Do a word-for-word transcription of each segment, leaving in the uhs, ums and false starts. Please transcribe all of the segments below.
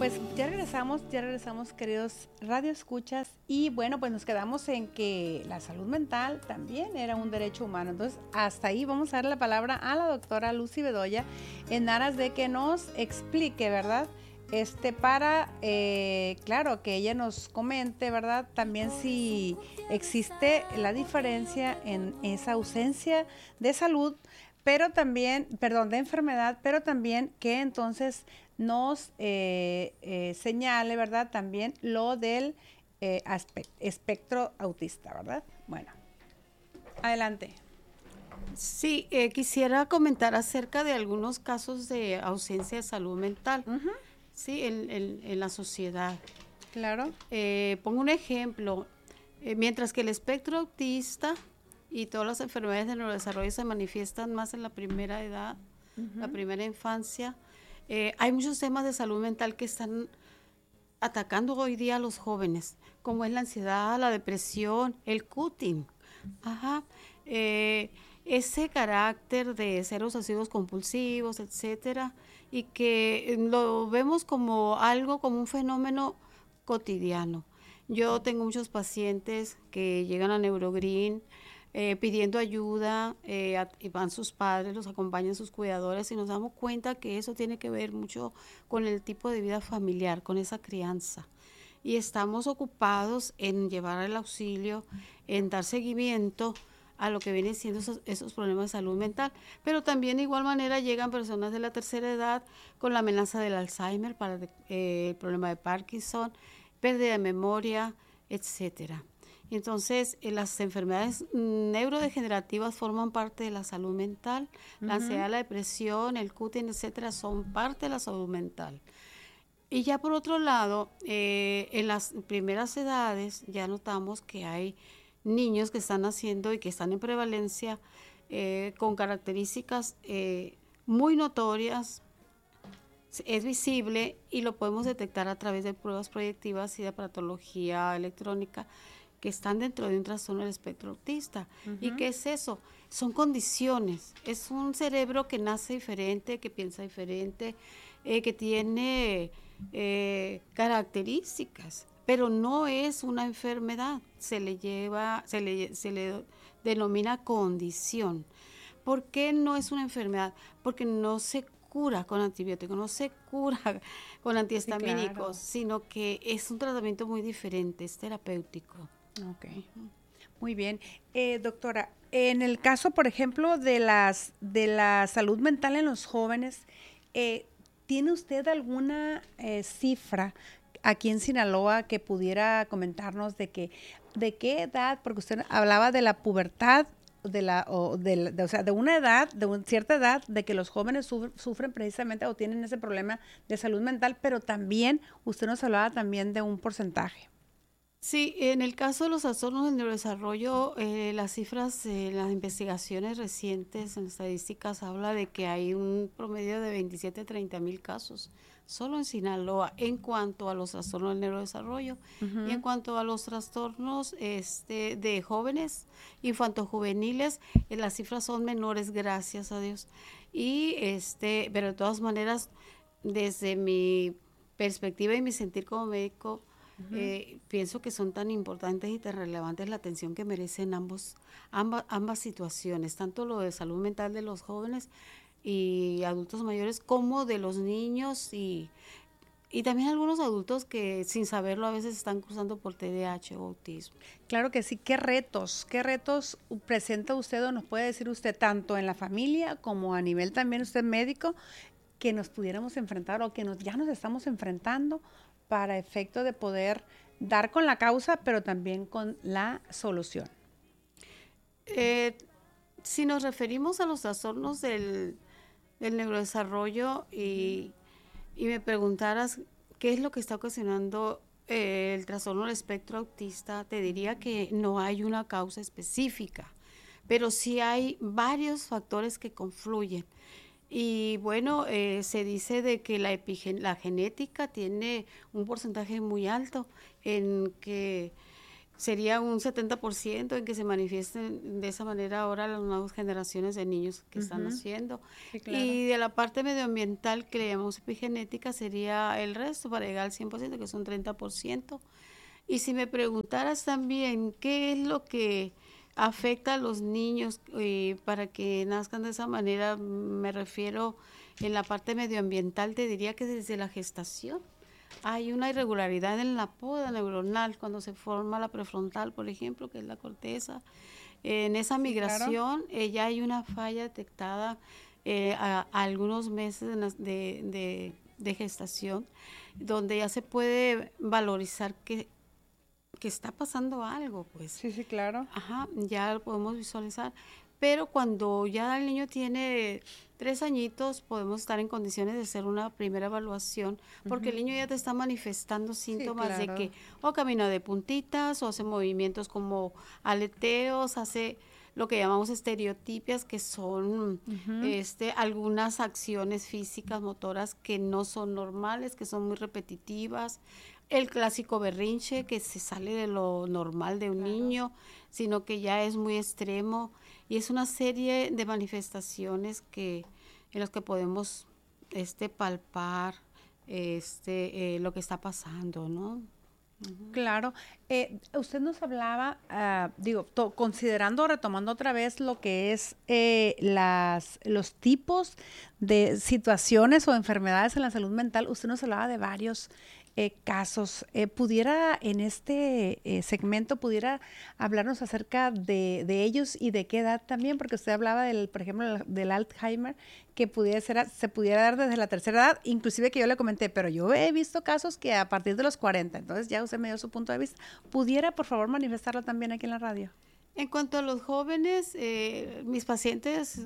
pues ya regresamos, ya regresamos, queridos radioescuchas, y bueno, pues nos quedamos en que la salud mental también era un derecho humano. Entonces, hasta ahí vamos a dar la palabra a la doctora Lucy Bedoya en aras de que nos explique, ¿verdad? Este, para, eh, claro, que ella nos comente, ¿verdad? También si existe la diferencia en esa ausencia de salud, pero también, perdón, de enfermedad, pero también que entonces nos eh, eh, señale, ¿verdad? También lo del eh, aspect, espectro autista, ¿verdad? Bueno, adelante. Sí, eh, quisiera comentar acerca de algunos casos de ausencia de salud mental, Uh-huh. sí, en, en, en la sociedad. Claro. Eh, pongo un ejemplo. Eh, mientras que el espectro autista y todas las enfermedades de neurodesarrollo se manifiestan más en la primera edad, uh-huh. la primera infancia, eh, hay muchos temas de salud mental que están atacando hoy día a los jóvenes, como es la ansiedad, la depresión, el cutting. Ajá. Eh, ese carácter de ser obsesivos compulsivos, etcétera, y que lo vemos como algo, como un fenómeno cotidiano. Yo tengo muchos pacientes que llegan a Neurogreen eh, pidiendo ayuda, eh, a, y van sus padres, los acompañan sus cuidadores, y nos damos cuenta que eso tiene que ver mucho con el tipo de vida familiar, con esa crianza. Y estamos ocupados en llevar el auxilio, en dar seguimiento a lo que vienen siendo esos, esos problemas de salud mental. Pero también de igual manera llegan personas de la tercera edad con la amenaza del Alzheimer, para eh, el problema de Parkinson, pérdida de memoria, etcétera. Entonces, eh, las enfermedades neurodegenerativas forman parte de la salud mental. Uh-huh. La ansiedad, la depresión, el cutting, etcétera, son parte de la salud mental. Y ya por otro lado, eh, en las primeras edades ya notamos que hay niños que están naciendo y que están en prevalencia eh, con características eh, muy notorias, es visible y lo podemos detectar a través de pruebas proyectivas y de aparatología electrónica que están dentro de un trastorno del espectro autista. Uh-huh. ¿Y qué es eso? Son condiciones, es un cerebro que nace diferente, que piensa diferente, eh, que tiene eh, características, pero no es una enfermedad, se le lleva, se le, se le denomina condición. ¿Por qué no es una enfermedad? Porque no se cura con antibióticos, no se cura con antihistamínicos, sí, claro. Sino que es un tratamiento muy diferente, es terapéutico. Ok, muy bien. Eh, doctora, en el caso, por ejemplo, de las de la salud mental en los jóvenes, eh, ¿tiene usted alguna eh, cifra aquí en Sinaloa que pudiera comentarnos de que de qué edad, porque usted hablaba de la pubertad, de la o de, de o sea, de una edad, de una cierta edad, de que los jóvenes sufren, sufren precisamente o tienen ese problema de salud mental, pero también usted nos hablaba también de un porcentaje? Sí, en el caso de los trastornos del neurodesarrollo, eh, las cifras de eh, las investigaciones recientes en estadísticas habla de que hay un promedio de veintisiete a treinta mil casos solo en Sinaloa en cuanto a los trastornos del neurodesarrollo. Uh-huh. Y en cuanto a los trastornos este, de jóvenes, infantojuveniles, eh, las cifras son menores, gracias a Dios. Y este, pero de todas maneras, desde mi perspectiva y mi sentir como médico, Uh-huh. Eh, pienso que son tan importantes y tan relevantes la atención que merecen ambos, ambas, ambas situaciones, tanto lo de salud mental de los jóvenes y adultos mayores como de los niños y, y también algunos adultos que sin saberlo a veces están cruzando por T D A H o autismo. Claro que sí. ¿Qué retos, qué retos presenta usted o nos puede decir usted tanto en la familia como a nivel también usted médico que nos pudiéramos enfrentar o que nos, ya nos estamos enfrentando para efecto de poder dar con la causa, pero también con la solución? Eh, si nos referimos a los trastornos del, del neurodesarrollo y, y me preguntaras qué es lo que está ocasionando eh, el trastorno del espectro autista, te diría que no hay una causa específica, pero sí hay varios factores que confluyen. Y bueno, eh, se dice de que la, epigen- la genética tiene un porcentaje muy alto en que sería un setenta por ciento en que se manifiesten de esa manera ahora las nuevas generaciones de niños que uh-huh. están naciendo. Sí, claro. Y de la parte medioambiental que le llamamos epigenética sería el resto para llegar al cien por ciento, que es un treinta por ciento. Y si me preguntaras también qué es lo que afecta a los niños eh, para que nazcan de esa manera, me refiero en la parte medioambiental, te diría que desde la gestación hay una irregularidad en la poda neuronal cuando se forma la prefrontal, por ejemplo, que es la corteza. En esa migración sí, claro. eh, ya hay una falla detectada eh, a, a algunos meses de, de, de gestación, donde ya se puede valorizar que, que está pasando algo, pues. Sí, sí, claro. Ajá, ya lo podemos visualizar. Pero cuando ya el niño tiene tres añitos, podemos estar en condiciones de hacer una primera evaluación, porque uh-huh. el niño ya te está manifestando síntomas sí, claro. de que o camina de puntitas, o hace movimientos como aleteos, hace lo que llamamos estereotipias, que son uh-huh. este, algunas acciones físicas, motoras que no son normales, que son muy repetitivas. El clásico berrinche, que se sale de lo normal de un claro. niño, sino que ya es muy extremo. Y es una serie de manifestaciones que en las que podemos este, palpar este, eh, lo que está pasando, ¿no? Uh-huh. Claro. Eh, usted nos hablaba, uh, digo, to, considerando, retomando otra vez lo que es eh, las, los tipos de situaciones o enfermedades en la salud mental, usted nos hablaba de varios Eh, casos. Eh, ¿Pudiera en este eh, segmento, pudiera hablarnos acerca de, de ellos y de qué edad también? Porque usted hablaba, del, por ejemplo, del Alzheimer, que pudiera ser, se pudiera dar desde la tercera edad, inclusive que yo le comenté, pero yo he visto casos que a partir de los cuarenta, entonces ya usted me dio su punto de vista. ¿Pudiera, por favor, manifestarlo también aquí en la radio? En cuanto a los jóvenes, eh, mis pacientes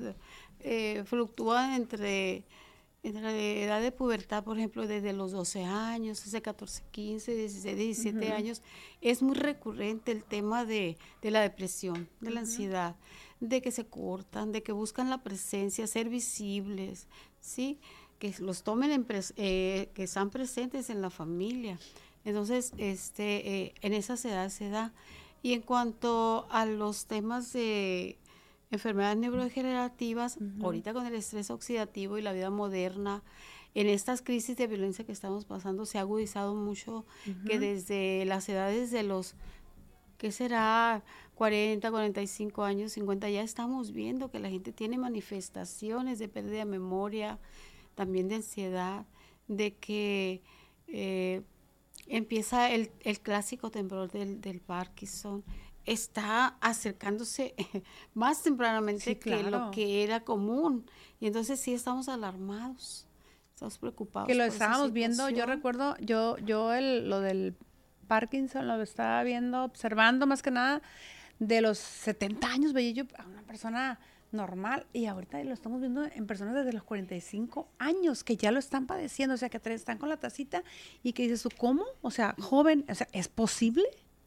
eh, fluctúan entre... en la edad de pubertad, por ejemplo, desde los doce años, desde catorce, quince, dieciséis, diecisiete uh-huh. años, es muy recurrente el tema de, de la depresión, de uh-huh. la ansiedad, de que se cortan, de que buscan la presencia, ser visibles, ¿sí? Que los tomen, en pres- eh, que están presentes en la familia. Entonces, este, eh, en esas edades se da. Y en cuanto a los temas de enfermedades neurodegenerativas, uh-huh. ahorita con el estrés oxidativo y la vida moderna, en estas crisis de violencia que estamos pasando, se ha agudizado mucho uh-huh. que desde las edades de los, ¿qué será? cuarenta, cuarenta y cinco años, cincuenta, ya estamos viendo que la gente tiene manifestaciones de pérdida de memoria, también de ansiedad, de que eh, empieza el, el clásico temblor del, del Parkinson, está acercándose más tempranamente sí, claro. que lo que era común. Y entonces sí estamos alarmados, estamos preocupados. Que lo estábamos viendo, yo recuerdo, yo, yo el, lo del Parkinson lo estaba viendo, observando más que nada, de los setenta años veía yo a una persona normal, y ahorita lo estamos viendo en personas desde los cuarenta y cinco años que ya lo están padeciendo, o sea, que están con la tacita y que dices, ¿cómo? O sea, joven, o sea, ¿es posible?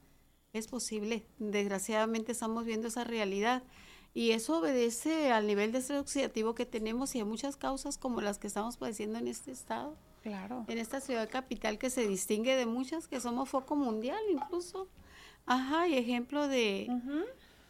Es posible, desgraciadamente estamos viendo esa realidad y eso obedece al nivel de estrés oxidativo que tenemos y a muchas causas como las que estamos padeciendo en este estado. Claro. En esta ciudad capital que se distingue de muchas que somos foco mundial incluso. Ajá, y ejemplo de, uh-huh.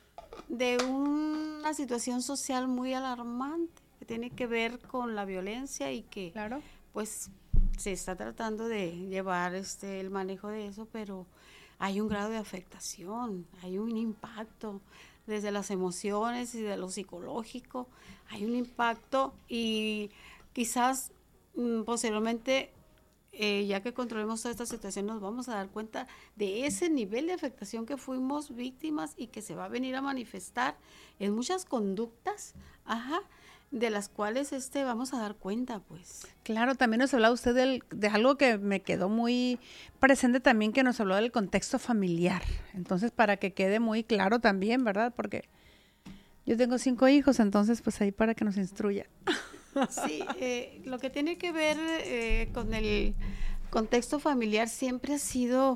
de una situación social muy alarmante que tiene que ver con la violencia y que claro. pues se está tratando de llevar este el manejo de eso, pero hay un grado de afectación, hay un impacto desde las emociones y de lo psicológico, hay un impacto y quizás mm, posteriormente, eh, ya que controlemos toda esta situación, nos vamos a dar cuenta de ese nivel de afectación que fuimos víctimas y que se va a venir a manifestar en muchas conductas, ajá, de las cuales este vamos a dar cuenta, pues. Claro, también nos hablaba usted del, de algo que me quedó muy presente también, que nos habló del contexto familiar. Entonces, para que quede muy claro también, ¿verdad? Porque yo tengo cinco hijos, entonces, pues ahí para que nos instruya. Sí, eh, lo que tiene que ver eh, con el contexto familiar siempre ha sido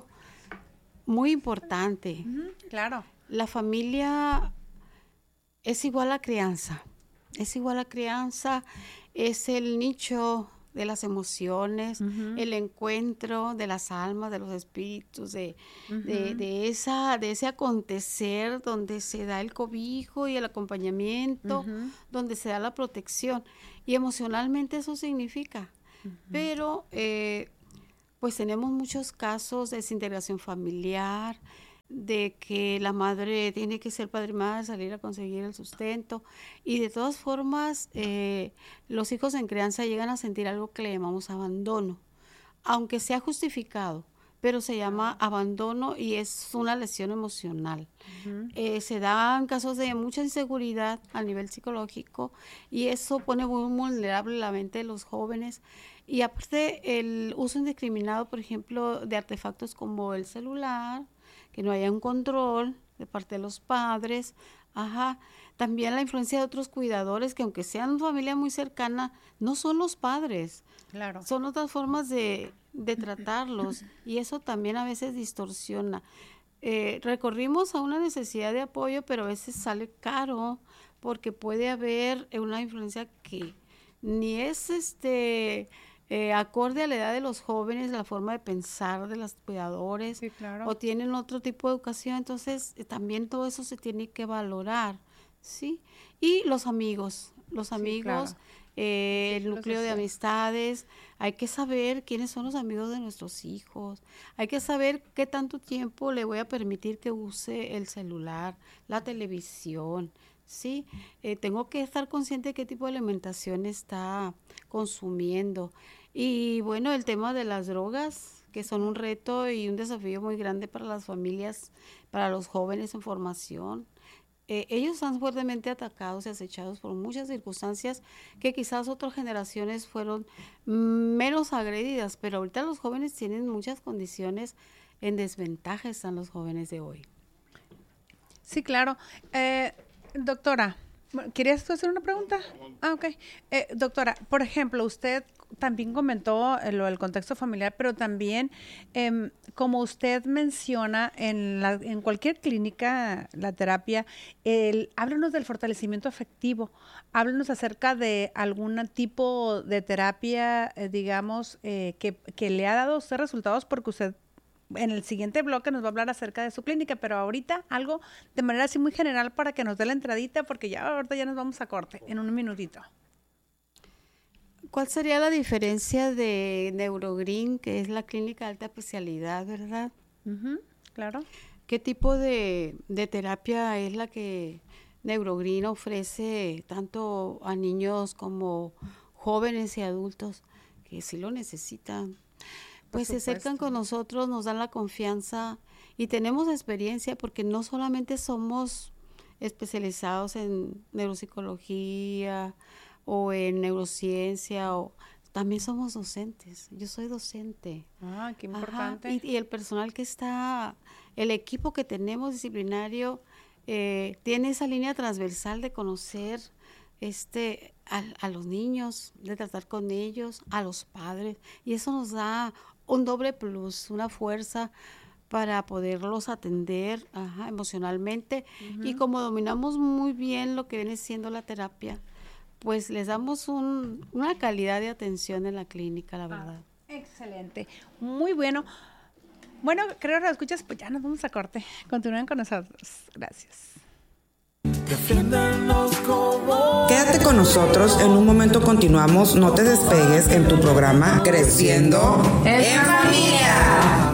muy importante. Uh-huh, claro. La familia es igual a crianza. Es igual a crianza, es el nicho de las emociones, Ujú. el encuentro de las almas, de los espíritus, de, Ujú. de, de, esa, de ese acontecer donde se da el cobijo y el acompañamiento, Ujú. donde se da la protección. Y emocionalmente eso significa. Pero eh, pues tenemos muchos casos de desintegración familiar, de que la madre tiene que ser padre y madre, salir a conseguir el sustento, y de todas formas eh, los hijos en crianza llegan a sentir algo que le llamamos abandono, aunque sea justificado, pero se llama abandono y es una lesión emocional. Ujú. Eh, se dan casos de mucha inseguridad a nivel psicológico y eso pone muy vulnerable la mente de los jóvenes. Y aparte el uso indiscriminado, por ejemplo, de artefactos como el celular, que no haya un control de parte de los padres, ajá. También la influencia de otros cuidadores que aunque sean familia muy cercana, no son los padres. Claro. Son otras formas de, de tratarlos y eso también a veces distorsiona. Eh, recorrimos a una necesidad de apoyo, pero a veces sale caro porque puede haber una influencia que ni es este eh, acorde a la edad de los jóvenes, la forma de pensar de los cuidadores, Sí, claro. o tienen otro tipo de educación, entonces eh, también todo eso se tiene que valorar, ¿sí? Y los amigos, los Sí, amigos, claro. eh, el Círculo núcleo de social. amistades, hay que saber quiénes son los amigos de nuestros hijos, hay que saber qué tanto tiempo le voy a permitir que use el celular, la televisión, ¿sí? Eh, tengo que estar consciente de qué tipo de alimentación está consumiendo. Y bueno, el tema de las drogas, que son un reto y un desafío muy grande para las familias, para los jóvenes en formación. Eh, ellos están fuertemente atacados y acechados por muchas circunstancias que quizás otras generaciones fueron menos agredidas, pero ahorita los jóvenes tienen muchas condiciones en desventaja, están los jóvenes de hoy. Sí, claro. Eh, doctora, ¿querías tú hacer una pregunta? Ah, ok. Eh, doctora, por ejemplo, usted también comentó eh, lo del contexto familiar, pero también, eh, como usted menciona, en, la, en cualquier clínica, la terapia, el, háblanos del fortalecimiento afectivo, háblanos acerca de algún tipo de terapia, eh, digamos, eh, que, que le ha dado a usted resultados, porque usted en el siguiente bloque nos va a hablar acerca de su clínica, pero ahorita algo de manera así muy general para que nos dé la entradita, porque ya ahorita ya nos vamos a corte en un minutito. ¿Cuál sería la diferencia de Neurogreen, que es la clínica de alta especialidad, verdad? Uh-huh, claro. ¿Qué tipo de, de terapia es la que Neurogreen ofrece tanto a niños como jóvenes y adultos que sí lo necesitan? Pues se acercan con nosotros, nos dan la confianza y tenemos experiencia porque no solamente somos especializados en neuropsicología o en neurociencia, o también somos docentes. Yo soy docente. Ah, qué importante. Ajá, y, y el personal que está, el equipo que tenemos disciplinario, eh, tiene esa línea transversal de conocer este a, a los niños, de tratar con ellos, a los padres, y eso nos da un doble plus, una fuerza para poderlos atender ajá, emocionalmente. Uh-huh. Y como dominamos muy bien lo que viene siendo la terapia, pues les damos un, una calidad de atención en la clínica, la verdad. Ah, excelente, muy bueno. Bueno, creo que lo escuchas, pues ya nos vamos a corte. Continúen con nosotros. Gracias. Quédate con nosotros, en un momento continuamos, no te despegues en tu programa Creciendo en Familia.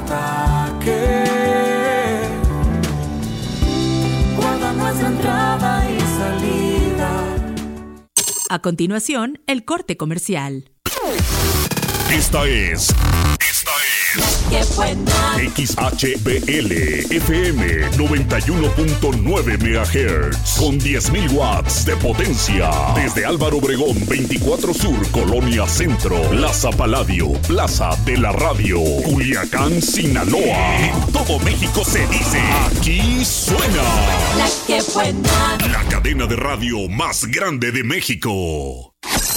Guarda nuestra entrada y salida. A continuación, el corte comercial. Esta es... Esta es... ¡Qué buena! X H B L F M noventa y uno punto nueve megahertz con diez mil watts de potencia. Desde Álvaro Obregón veinticuatro Sur, Colonia Centro, Plaza Paladio, Plaza de la Radio, Culiacán, Sinaloa. En todo México se dice, aquí suena ¡La que buena! La cadena de radio más grande de México.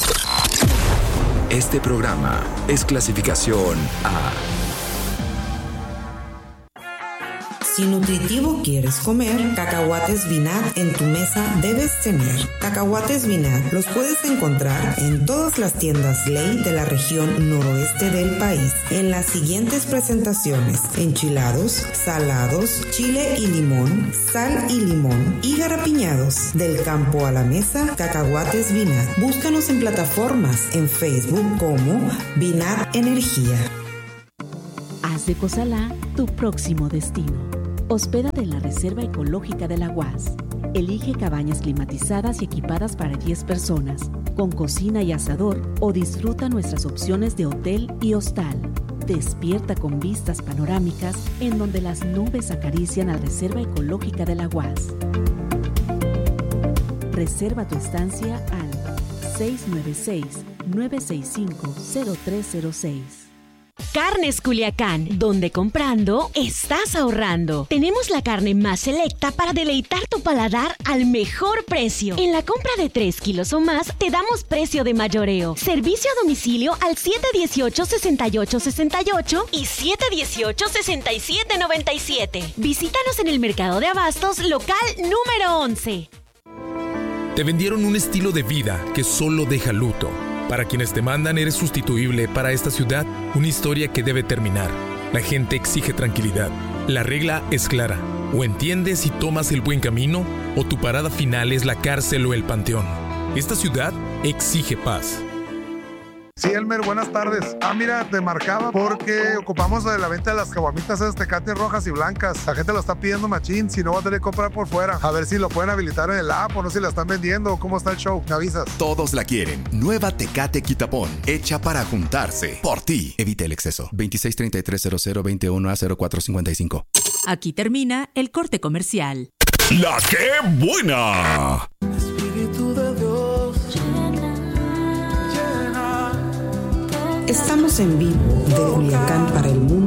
Este programa es clasificación A. Si nutritivo quieres comer, cacahuates Vinat en tu mesa debes tener. Cacahuates Vinat los puedes encontrar en todas las tiendas Ley de la región noroeste del país, en las siguientes presentaciones: enchilados, salados, chile y limón, sal y limón y garapiñados. Del campo a la mesa, cacahuates Vinat. Búscanos en plataformas en Facebook como Vinat Energía. Haz de Cozalá tu próximo destino. Hospédate en la Reserva Ecológica de la U A S. Elige cabañas climatizadas y equipadas para diez personas, con cocina y asador, o disfruta nuestras opciones de hotel y hostal. Despierta con vistas panorámicas en donde las nubes acarician a la Reserva Ecológica de la U A S. Reserva tu estancia al seis nueve seis, nueve seis cinco, cero tres cero seis. Carnes Culiacán, donde comprando estás ahorrando. Tenemos la carne más selecta para deleitar tu paladar al mejor precio. En la compra de tres kilos o más, te damos precio de mayoreo. Servicio a domicilio al siete dieciocho, sesenta y ocho sesenta y ocho y siete dieciocho, sesenta y siete noventa y siete. Visítanos en el Mercado de Abastos local número once. Te vendieron un estilo de vida que solo deja luto. Para quienes te mandan, eres sustituible. Para esta ciudad, una historia que debe terminar. La gente exige tranquilidad. La regla es clara. O entiendes y tomas el buen camino, o tu parada final es la cárcel o el panteón. Esta ciudad exige paz. Sí, Elmer, buenas tardes. Ah, mira, te marcaba porque ocupamos de la venta de las caguamitas esas Tecate rojas y blancas. La gente lo está pidiendo machín, si no va a tener que comprar por fuera. A ver si lo pueden habilitar en el app o no, si la están vendiendo o cómo está el show. Me avisas. Todos la quieren. Nueva Tecate Quitapón, hecha para juntarse. Por ti. Evite el exceso. veintiséis treinta y tres cero cero veintiuno a cero cuatro cincuenta y cinco. Aquí termina el corte comercial. ¡La qué buena! Espíritu de Dios, Estamos en vivo de Culiacán para el mundo.